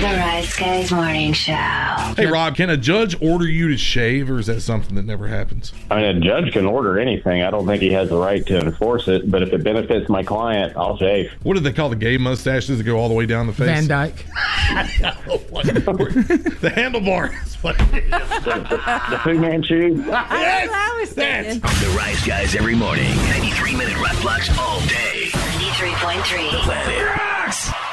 Rise Guys Morning Show. Hey, Rob, can a judge order you to shave, or is that something that never happens? I mean, a judge can order anything. I don't think he has the right to enforce it, but if it benefits my client, I'll shave. What do they call the gay mustaches that go all the way down the face? Van Dyke. The handlebar is what it is. The Fu Manchu. That's what I was thinking. The Rise Guys every morning. 93-minute rap blocks all day. 93.3. Planet Rocks.